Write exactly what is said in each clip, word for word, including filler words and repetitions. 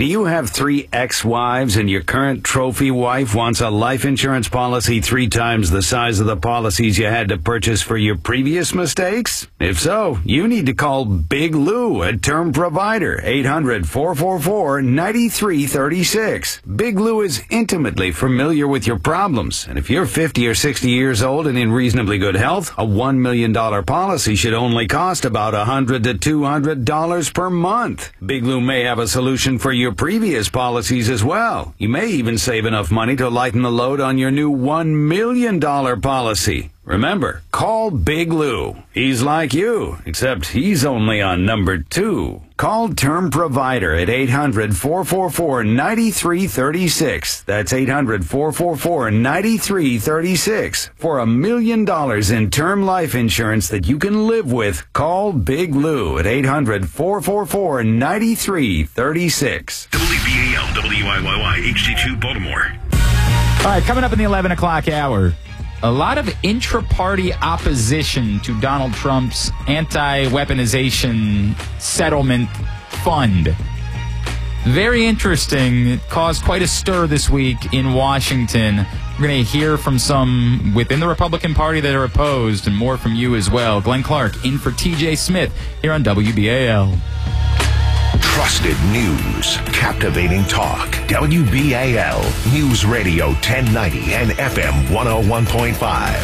Do you have three ex-wives and your current trophy wife wants a life insurance policy three times the size of the policies you had to purchase for your previous mistakes? If so, you need to call Big Lou, a term provider, eight hundred, four four four, nine three three six. Big Lou is intimately familiar with your problems, and if you're fifty or sixty years old and in reasonably good health, a one million dollars policy should only cost about one hundred to two hundred dollars per month. Big Lou may have a solution for your previous policies as well. You may even save enough money to lighten the load on your new one million dollars policy. Remember, call Big Lou. He's like you, except he's only on number two. Call Term Provider at eight hundred, four four four, nine three three six. That's eight hundred, four four four, nine three three six. For a million dollars in term life insurance that you can live with, call Big Lou at eight hundred, four four four, nine three three six. W B A L, W I Y Y, H D two, Baltimore. All right, coming up in the eleven o'clock hour, a lot of intra-party opposition to Donald Trump's anti-weaponization settlement fund. Very interesting. It caused quite a stir this week in Washington. We're going to hear from some within the Republican Party that are opposed, and more from you as well. Glenn Clark in for T J Smith here on W B A L. Trusted news, captivating talk. W B A L News Radio ten ninety and F M one oh one point five.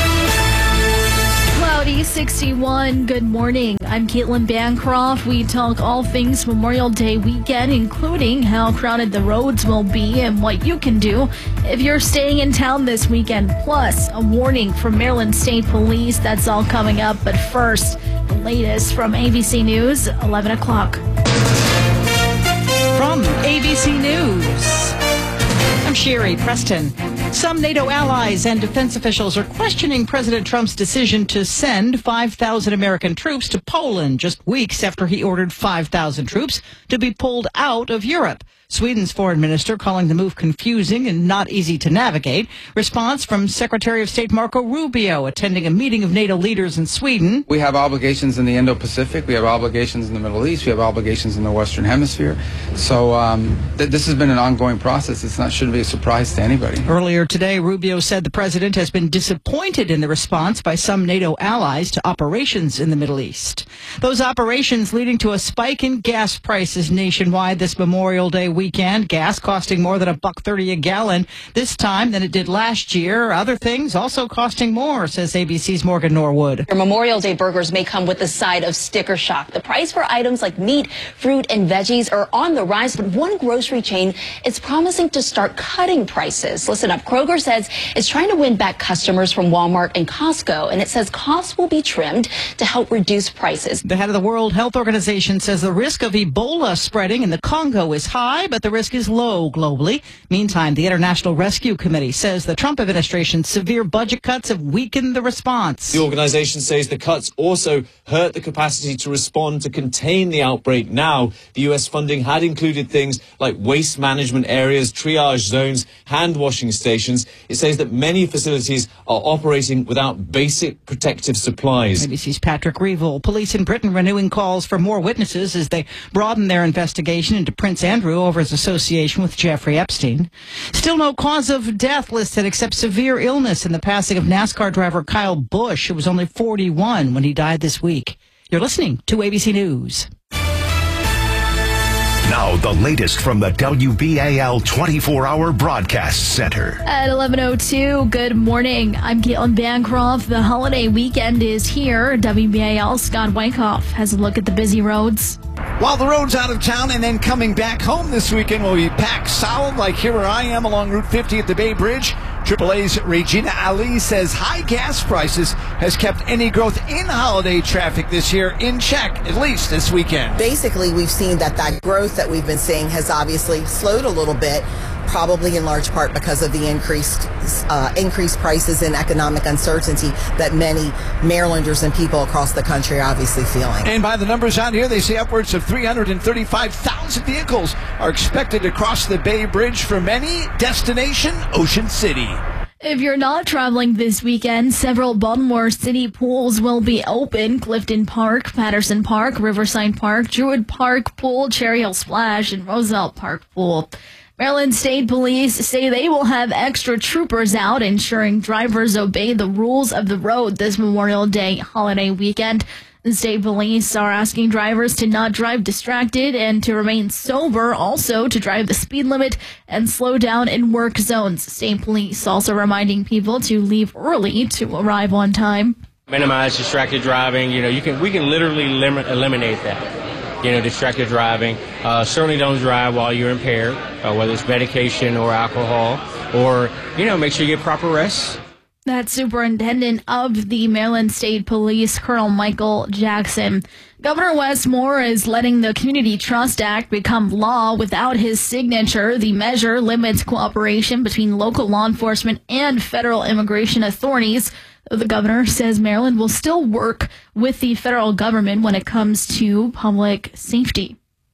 Cloudy sixty-one. Good morning. I'm Caitlin Bancroft. We talk all things Memorial Day weekend, including how crowded the roads will be and what you can do if you're staying in town this weekend. Plus, a warning from Maryland State Police. That's all coming up. But first, the latest from A B C News, eleven o'clock. From A B C News, I'm Sherry Preston. Some NATO allies and defense officials are questioning President Trump's decision to send five thousand American troops to Poland just weeks after he ordered five thousand troops to be pulled out of Europe. Sweden's foreign minister calling the move confusing and not easy to navigate. Response from Secretary of State Marco Rubio attending a meeting of NATO leaders in Sweden. We have obligations in the Indo-Pacific. We have obligations in the Middle East. We have obligations in the Western Hemisphere. So um, th- this has been an ongoing process. It's not shouldn't be a surprise to anybody. Earlier today, Rubio said the president has been disappointed in the response by some NATO allies to operations in the Middle East. Those operations leading to a spike in gas prices nationwide this Memorial Day weekend. Gas costing more than a buck thirty a gallon this time than it did last year. Other things also costing more, says A B C's Morgan Norwood. Your Memorial Day burgers may come with the side of sticker shock. The price for items like meat, fruit, and veggies are on the rise, but one grocery chain is promising to start cutting prices. Listen up, Kroger says it's trying to win back customers from Walmart and Costco, and it says costs will be trimmed to help reduce prices. The head of the World Health Organization says the risk of Ebola spreading in the Congo is high, but the risk is low globally. Meantime, the International Rescue Committee says the Trump administration's severe budget cuts have weakened the response. The organization says the cuts also hurt the capacity to respond to contain the outbreak. Now, the U S funding had included things like waste management areas, triage zones, hand washing stations. It says that many facilities are operating without basic protective supplies. A B C's Patrick Reevell. Police in Britain renewing calls for more witnesses as they broaden their investigation into Prince Andrew over his association with Jeffrey Epstein. Still no cause of death listed except severe illness in the passing of NASCAR driver Kyle Busch, who was only forty-one when he died this week. You're listening to A B C News. Now, the latest from the W B A L twenty-four hour Broadcast Center. At eleven oh two, good morning. I'm Caitlin Bancroft. The holiday weekend is here. W B A L Scott Wyckoff has a look at the busy roads. While the roads out of town and then coming back home this weekend will be packed solid, like here where I am along Route fifty at the Bay Bridge. triple A's Regina Ali says high gas prices has kept any growth in holiday traffic this year in check, at least this weekend. Basically, we've seen that that growth that we've been seeing has obviously slowed a little bit, probably in large part because of the increased uh, increased prices and economic uncertainty that many Marylanders and people across the country are obviously feeling. And by the numbers out here, they say upwards of three hundred thirty-five thousand vehicles are expected to cross the Bay Bridge for many, destination Ocean City. If you're not traveling this weekend, several Baltimore City pools will be open. Clifton Park, Patterson Park, Riverside Park, Druid Park Pool, Cherry Hill Splash, and Roosevelt Park Pool. Maryland State Police say they will have extra troopers out ensuring drivers obey the rules of the road this Memorial Day holiday weekend. The state police are asking drivers to not drive distracted and to remain sober, also to drive the speed limit and slow down in work zones. State police also reminding people to leave early to arrive on time. Minimize distracted driving. You know, you can we can literally limit, eliminate that. You know, distracted driving. Uh, certainly don't drive while you're impaired, uh, whether it's medication or alcohol, or, you know, make sure you get proper rest. That's Superintendent of the Maryland State Police, Colonel Michael Jackson. Governor Wes Moore is letting the Community Trust Act become law without his signature. The measure limits cooperation between local law enforcement and federal immigration authorities. The governor says Maryland will still work with the federal government when it comes to public safety.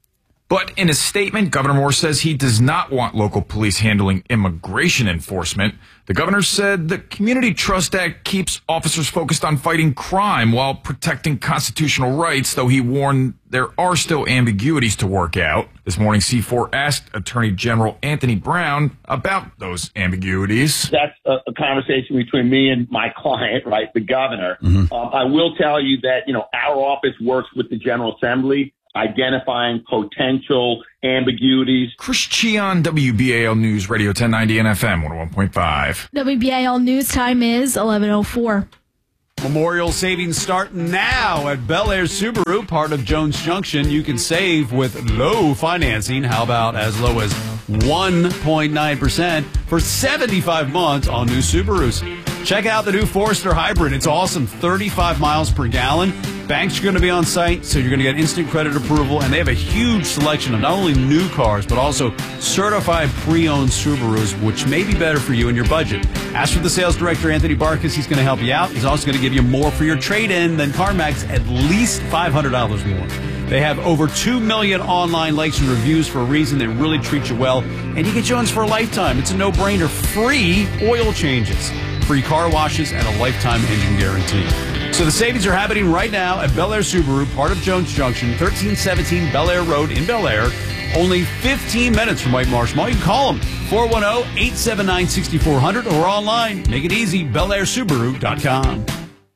But in a statement, Governor Moore says he does not want local police handling immigration enforcement. The governor said the Community Trust Act keeps officers focused on fighting crime while protecting constitutional rights, though he warned there are still ambiguities to work out. This morning, C four asked Attorney General Anthony Brown about those ambiguities. That's a, a conversation between me and my client, right, the governor. Mm-hmm. Um, I will tell you that, you know, our office works with the General Assembly, identifying potential ambiguities. Chris Cheon, W B A L News Radio ten ninety and F M one oh one point five. W B A L News time is eleven oh four. Memorial savings start now at Bel Air Subaru, part of Jones Junction. You can save with low financing. How about as low as one point nine percent for seventy-five months on new Subarus? Check out the new Forester Hybrid. It's awesome, thirty-five miles per gallon. Banks are going to be on site, so you're going to get instant credit approval, and they have a huge selection of not only new cars, but also certified pre-owned Subarus, which may be better for you and your budget. Ask for the sales director, Anthony Barkas. He's going to help you out. He's also going to give you more for your trade-in than CarMax, at least five hundred dollars more. They have over two million online likes and reviews for a reason. They really treat you well, and you get Jones for a lifetime. It's a no-brainer. Free oil changes, free car washes, and a lifetime engine guarantee. So the savings are happening right now at Bel Air Subaru, part of Jones Junction, thirteen seventeen Bel Air Road in Bel Air. Only fifteen minutes from White Marsh Mall. You can call them, four one zero, eight seven nine, six four zero zero, or online. Make it easy, bel air subaru dot com.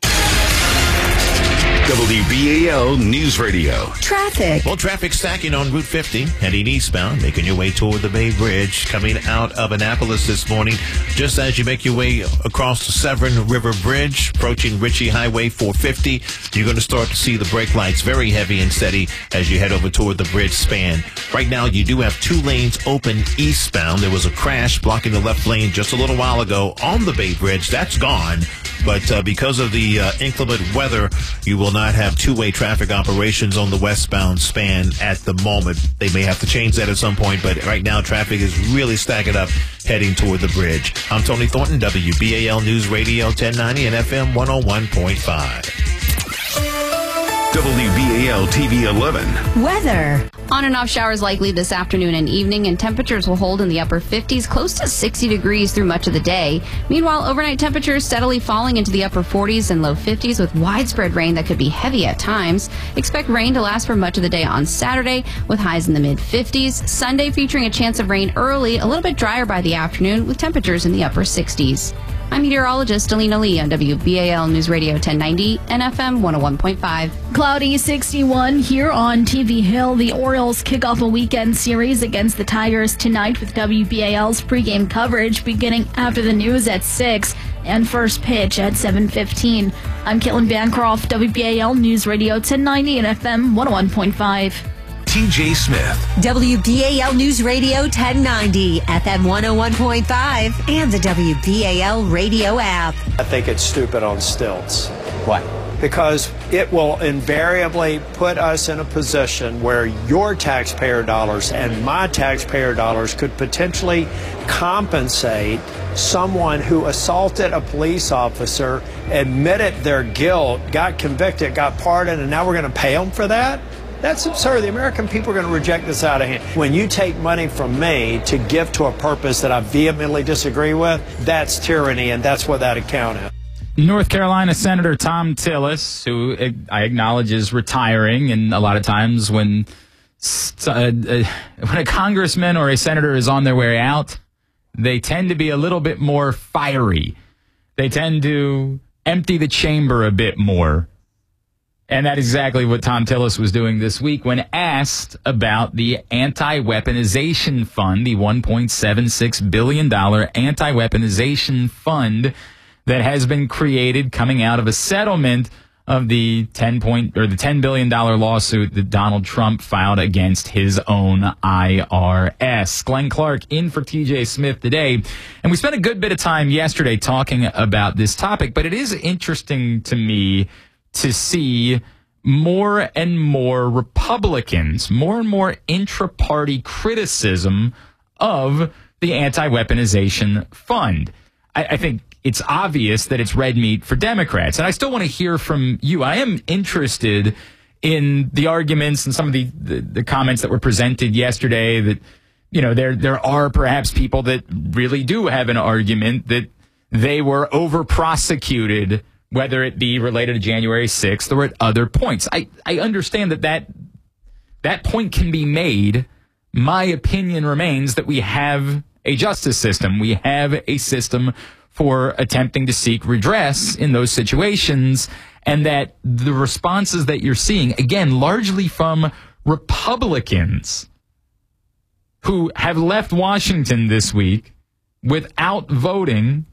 W B A L News Radio. Traffic. Well, traffic stacking on Route fifty, heading eastbound, making your way toward the Bay Bridge, coming out of Annapolis this morning. Just as you make your way across the Severn River Bridge, approaching Ritchie Highway four fifty, you're going to start to see the brake lights very heavy and steady as you head over toward the bridge span. Right now, you do have two lanes open eastbound. There was a crash blocking the left lane just a little while ago on the Bay Bridge. That's gone. But uh, because of the uh, inclement weather, you will not have two-way traffic operations on the westbound span at the moment. They may have to change that at some point, but right now traffic is really stacking up heading toward the bridge. I'm Tony Thornton, W B A L News Radio ten ninety and F M one oh one point five. W B A L T V eleven. Weather. On and off showers likely this afternoon and evening, and temperatures will hold in the upper fifties, close to sixty degrees through much of the day. Meanwhile, overnight temperatures steadily falling into the upper forties and low fifties with widespread rain that could be heavy at times. Expect rain to last for much of the day on Saturday with highs in the mid fifties. Sunday featuring a chance of rain early, a little bit drier by the afternoon with temperatures in the upper sixties. I'm meteorologist Alina Lee on W B A L News Radio ten ninety and F M one oh one point five. Cloudy sixty-one here on T V Hill. The Orioles kick off a weekend series against the Tigers tonight with W B A L's pregame coverage beginning after the news at six and first pitch at seven fifteen. I'm Caitlin Bancroft, W B A L News Radio ten ninety and F M one oh one point five. T J Smith. W B A L News Radio ten ninety, F M one oh one point five, and the W B A L radio app. I think it's stupid on stilts. Why? Because it will invariably put us in a position where your taxpayer dollars and my taxpayer dollars could potentially compensate someone who assaulted a police officer, admitted their guilt, got convicted, got pardoned, and now we're going to pay them for that? That's absurd. The American people are going to reject this out of hand. When you take money from me to give to a purpose that I vehemently disagree with, that's tyranny, and that's what that account is. North Carolina Senator Thom Tillis, who I acknowledge is retiring, and a lot of times when uh, uh, when a congressman or a senator is on their way out, they tend to be a little bit more fiery. They tend to empty the chamber a bit more. And that's exactly what Thom Tillis was doing this week when asked about the anti-weaponization fund, the one point seven six billion dollars anti-weaponization fund that has been created coming out of a settlement of the ten point or the ten billion dollars lawsuit that Donald Trump filed against his own I R S. Glenn Clark in for T J Smith today. And we spent a good bit of time yesterday talking about this topic, but it is interesting to me to see more and more Republicans, more and more intra-party criticism of the anti-weaponization fund. I, I think it's obvious that it's red meat for Democrats. And I still want to hear from you. I am interested in the arguments and some of the, the, the comments that were presented yesterday that, you know, there there are perhaps people that really do have an argument that they were over-prosecuted, whether it be related to January sixth or at other points. I, I understand that, that that point can be made. My opinion remains that we have a justice system. We have a system for attempting to seek redress in those situations, and that the responses that you're seeing, again, largely from Republicans who have left Washington this week without voting,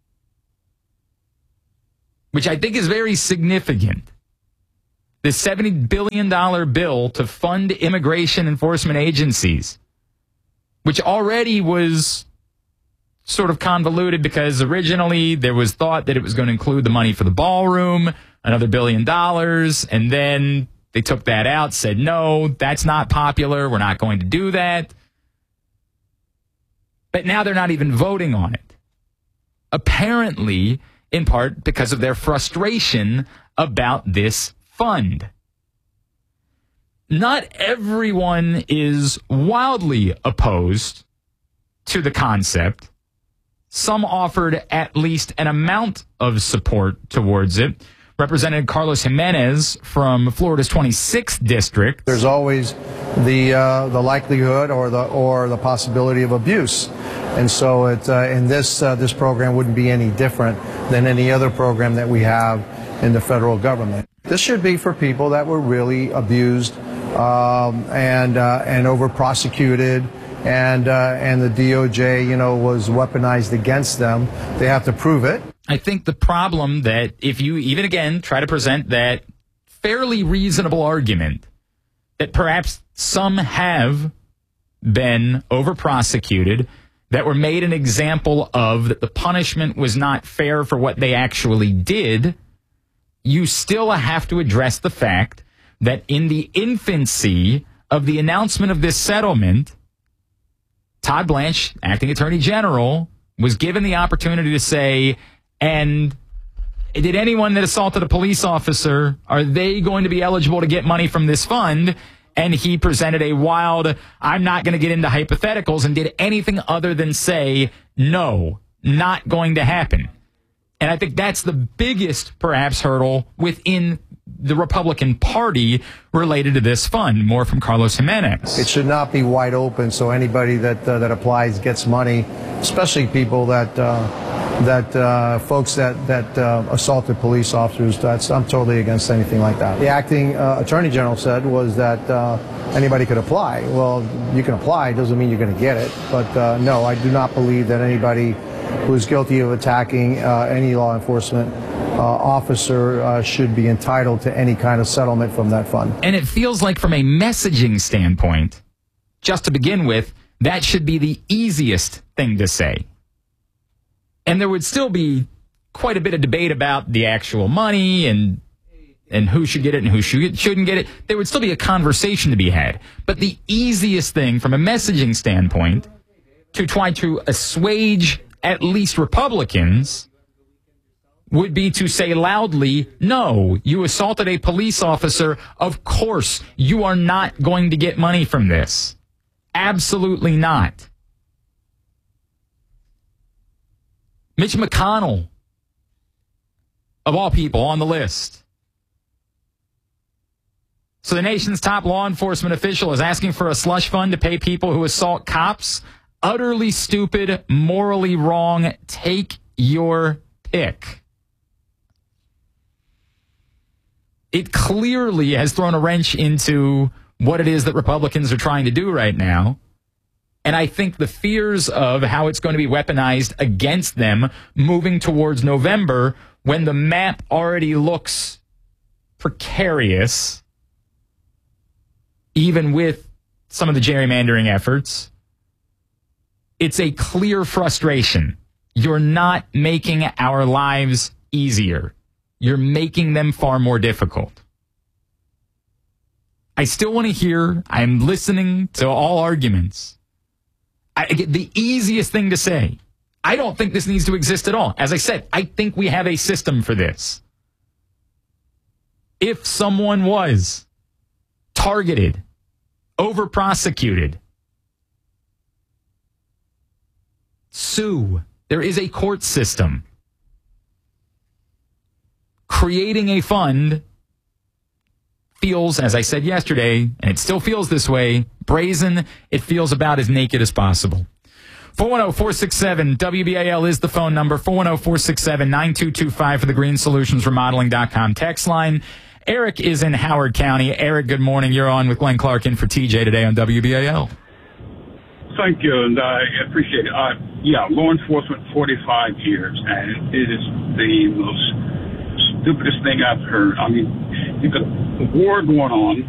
which I think is very significant. The seventy billion dollars bill to fund immigration enforcement agencies, which already was sort of convoluted because originally there was thought that it was going to include the money for the ballroom, another billion dollars, and then they took that out, said, no, that's not popular, we're not going to do that. But now they're not even voting on it. Apparently, in part because of their frustration about this fund. Not everyone is wildly opposed to the concept. Some offered at least an amount of support towards it. Representative Carlos Jimenez from Florida's twenty-sixth district. There's always the uh, the likelihood or the or the possibility of abuse, and so it uh, in this uh, this program wouldn't be any different than any other program that we have in the federal government. This should be for people that were really abused um, and uh, and over prosecuted. And uh, and the D O J, you know, was weaponized against them. They have to prove it. I think the problem that if you even again try to present that fairly reasonable argument that perhaps some have been over prosecuted, that were made an example of, that the punishment was not fair for what they actually did, you still have to address the fact that in the infancy of the announcement of this settlement, Todd Blanche, acting attorney general, was given the opportunity to say, and did anyone that assaulted a police officer, are they going to be eligible to get money from this fund? And he presented a wild, I'm not going to get into hypotheticals, and did anything other than say, no, not going to happen. And I think that's the biggest, perhaps, hurdle within the Republican Party related to this fund. More from Carlos Jimenez. It should not be wide open, so anybody that uh, that applies gets money, especially people that uh, that uh, folks that that uh, assaulted police officers. That's I'm totally against anything like that. The acting uh, attorney general said was that uh, anybody could apply. Well, you can apply, doesn't mean you're going to get it. But uh, no, I do not believe that anybody who is guilty of attacking uh, any law enforcement Uh, officer uh, should be entitled to any kind of settlement from that fund. And it feels like from a messaging standpoint, just to begin with, that should be the easiest thing to say. And there would still be quite a bit of debate about the actual money and and who should get it and who should, shouldn't get it. There would still be a conversation to be had. But the easiest thing from a messaging standpoint to try to assuage at least Republicans would be to say loudly, no, you assaulted a police officer. Of course, you are not going to get money from this. Absolutely not. Mitch McConnell, of all people, on the list. So the nation's top law enforcement official is asking for a slush fund to pay people who assault cops. Utterly stupid, morally wrong. Take your pick. It clearly has thrown a wrench into what it is that Republicans are trying to do right now. And I think the fears of how it's going to be weaponized against them moving towards November, when the map already looks precarious, even with some of the gerrymandering efforts, it's a clear frustration. You're not making our lives easier. You're making them far more difficult. I still want to hear, I'm listening to all arguments. I get the easiest thing to say. I don't think this needs to exist at all. As I said, I think we have a system for this. If someone was targeted, over-prosecuted, sue. There is a court system. Creating a fund feels, as I said yesterday, and it still feels this way, brazen. It feels about as naked as possible. four one zero, four six seven, W B A L is the phone number. four one zero, four six seven, nine two two five for the green solutions remodeling dot com text line. Eric is in Howard County. Eric, good morning. You're on with Glenn Clark in for T J today on W B A L. Thank you, and I appreciate it. Uh, yeah, law enforcement, forty-five years, and it is the most stupidest thing I've heard. I mean, you've got a war going on.